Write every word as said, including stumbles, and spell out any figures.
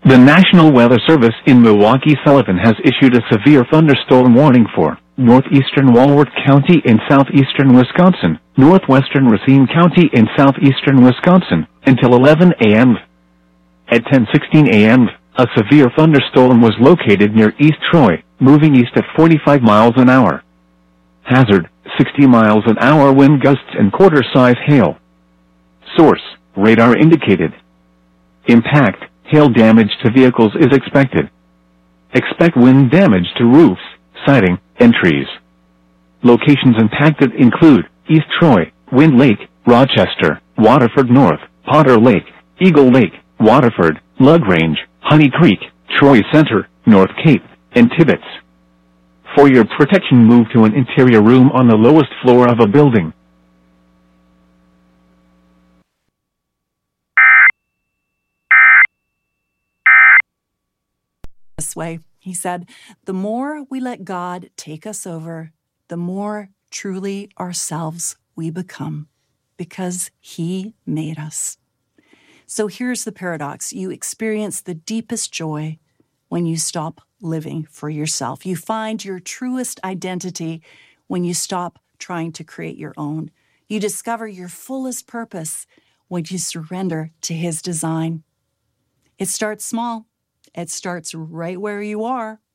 The National Weather Service in Milwaukee-Sullivan has issued a severe thunderstorm warning for northeastern Walworth County in southeastern Wisconsin, northwestern Racine County in southeastern Wisconsin, until eleven a m At ten sixteen a m, a severe thunderstorm was located near East Troy, moving east at forty-five miles an hour. Hazard, sixty miles an hour wind gusts and quarter-size hail. Source, radar indicated. Impact, hail damage to vehicles is expected. Expect wind damage to roofs, siding, and trees. Locations impacted include East Troy, Wind Lake, Rochester, Waterford North, Potter Lake, Eagle Lake, Waterford, LaGrange, Honey Creek, Troy Center, North Cape, and Tibbetts. For your protection, move to an interior room on the lowest floor of a building. This way, he said, the more we let God take us over, the more truly ourselves we become, because he made us. So here's the paradox. You experience the deepest joy when you stop living for yourself. You find your truest identity when you stop trying to create your own. You discover your fullest purpose when you surrender to his design. It starts small. It starts right where you are.